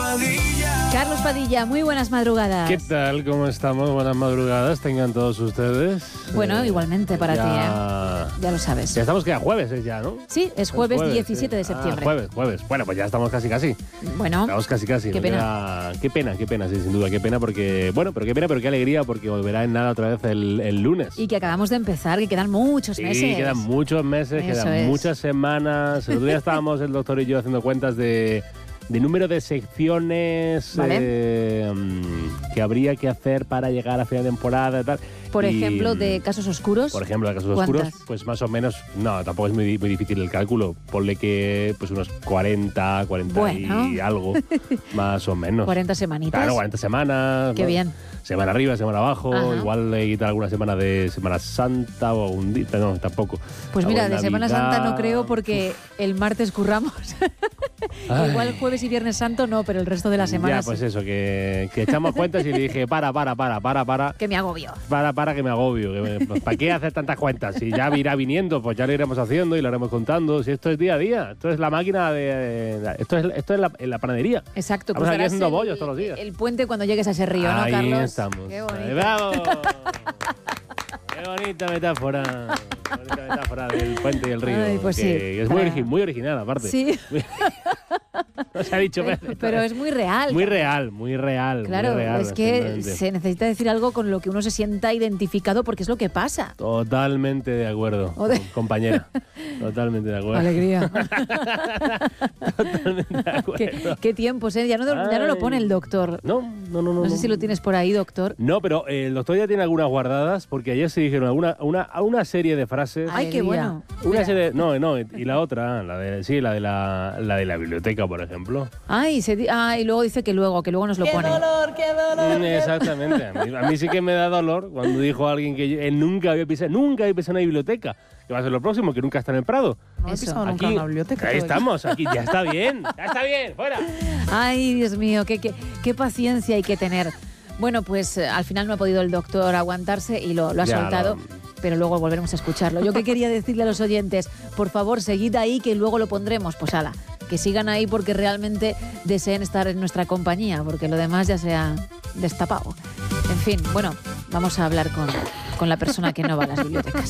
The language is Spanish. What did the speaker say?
Padilla. Carlos Padilla, muy buenas madrugadas. ¿Qué tal? ¿Cómo estamos? Buenas madrugadas tengan todos ustedes. Bueno, igualmente para ya... ti, ya lo sabes. Ya estamos que a jueves es ya, ¿no? Sí, es jueves 17 de septiembre. Jueves. Bueno, pues ya estamos casi. Bueno, Estamos casi. Qué pena. Qué pena, sí, sin duda, qué pena porque... Bueno, pero qué pena, pero qué alegría porque volverá en nada otra vez el lunes. Y que acabamos de empezar, que quedan muchos meses. Sí, quedan muchos meses, muchas semanas. El otro día estábamos el doctor y yo haciendo cuentas de número de secciones, ¿vale? Que habría que hacer para llegar a final de temporada y tal. Por ejemplo, de casos oscuros. Por ejemplo, de casos oscuros, pues más o menos, no, tampoco es muy difícil el cálculo. Ponle que pues unos 40 bueno. y algo, más o menos. 40 semanitas. Claro, 40 semanas. Qué bien. Semana arriba, semana abajo. Ajá. Igual le quita alguna semana de Semana Santa o un día. No, tampoco. Pues mira, de Navidad. Semana Santa no creo porque el martes curramos. Igual jueves y viernes santo no, pero el resto de la semana Ya, pues eso, que echamos cuentas y le dije, para. que me agobio. Para que me agobio. ¿Para qué hacer tantas cuentas? Si ya irá viniendo, pues ya lo iremos haciendo y lo haremos contando. Si esto es día a día, esto es la máquina de... Esto es la panadería. Exacto. Estamos aquí cruzarás haciendo bollos todos los días. El puente cuando llegues a ese río, Ahí ¿no, Carlos? estamos. Qué bonito. ¡Bravo! Qué bonita metáfora. Bonita metáfora del puente y el río. Ay, pues que sí, es muy original, aparte. Sí. No se ha dicho Pero es muy real. Muy real. Claro, muy real, es que se necesita decir algo con lo que uno se sienta identificado porque es lo que pasa. Totalmente de acuerdo, compañera. Totalmente de acuerdo. Alegría. Totalmente de acuerdo. ¿Qué tiempos, ¿eh? Ya no lo pone el doctor. No. No sé si lo tienes por ahí, doctor. No, pero el doctor ya tiene algunas guardadas porque ayer se dijeron una serie de frases. Ay, qué bueno. Una serie, no, y la otra, la de la biblioteca, por ejemplo. Y luego dice que luego nos lo pone. ¡Qué dolor! Exactamente. A mí sí que me da dolor cuando dijo alguien que él nunca había pisado en una biblioteca. Que va a ser lo próximo, que nunca está en el Prado. No he Eso. pisado nunca Aquí, una biblioteca. ahí estamos, aquí ya está bien, fuera. Ay, Dios mío, qué paciencia hay que tener. Bueno, pues al final no ha podido el doctor aguantarse y lo ha Ya, soltado. Pero luego volveremos a escucharlo. Yo que quería decirle a los oyentes, por favor, seguid ahí que luego lo pondremos. Pues ala, que sigan ahí porque realmente deseen estar en nuestra compañía, porque lo demás ya se ha destapado. En fin, bueno, vamos a hablar con la persona que no va a las bibliotecas.